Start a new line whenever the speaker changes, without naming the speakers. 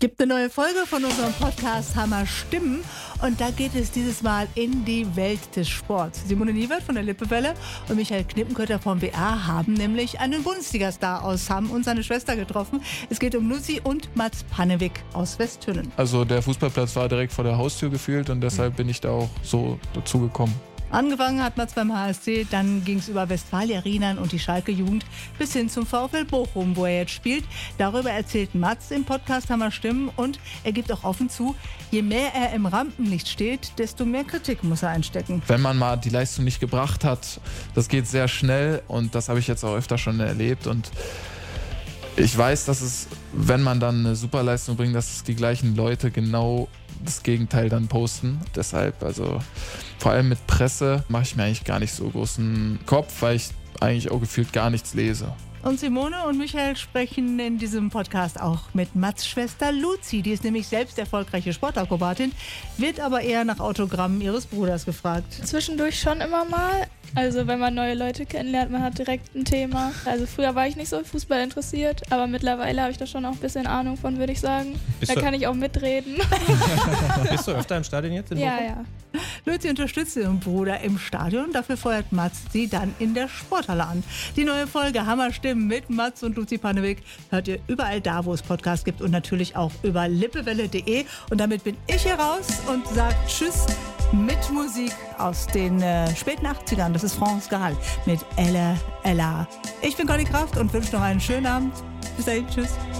Gibt eine neue Folge von unserem Podcast Hammer Stimmen und da geht es dieses Mal in die Welt des Sports. Simone Niewert von der Lippewelle und Michael Knippenkötter vom WR haben nämlich einen Bundesliga-Star aus Hamm und seine Schwester getroffen. Es geht um Luzi und Mats Pannewijk aus Westtünnen.
Also der Fußballplatz war direkt vor der Haustür gefühlt und deshalb bin ich da auch so dazu gekommen.
Angefangen hat Mats beim HSC, dann ging es über Westfalia Rienan und die Schalke-Jugend bis hin zum VfL Bochum, wo er jetzt spielt. Darüber erzählt Mats im Podcast Hammer Stimmen und er gibt auch offen zu, je mehr er im Rampenlicht steht, desto mehr Kritik muss er einstecken.
Wenn man mal die Leistung nicht gebracht hat, das geht sehr schnell und das habe ich jetzt auch öfter schon erlebt und ich weiß, dass es, wenn man dann eine Superleistung bringt, dass es die gleichen Leute genau das Gegenteil dann posten. Deshalb, also vor allem mit Presse mache ich mir eigentlich gar nicht so großen Kopf, weil ich eigentlich auch gefühlt gar nichts lese.
Und Simone und Michael sprechen in diesem Podcast auch mit Mats' Schwester Luzi. Die ist nämlich selbst erfolgreiche Sportakrobatin, wird aber eher nach Autogrammen ihres Bruders gefragt.
Zwischendurch schon immer mal. Also wenn man neue Leute kennenlernt, man hat direkt ein Thema. Also früher war ich nicht so Fußball interessiert, aber mittlerweile habe ich da schon auch ein bisschen Ahnung von, würde ich sagen. Da kann ich auch mitreden.
Bist du öfter im Stadion jetzt in Bochum?
Ja.
Luzi unterstützt ihren Bruder im Stadion, dafür feuert Mats sie dann in der Sporthalle an. Die neue Folge Hammer Stimmen mit Mats und Luzi Pannewijk hört ihr überall da, wo es Podcasts gibt und natürlich auch über lippewelle.de. Und damit bin ich hier raus und sage Tschüss mit Musik aus den späten 80ern. Das ist France Gall mit Ella Ella. Ich bin Conny Kraft und wünsche noch einen schönen Abend. Bis dahin, tschüss.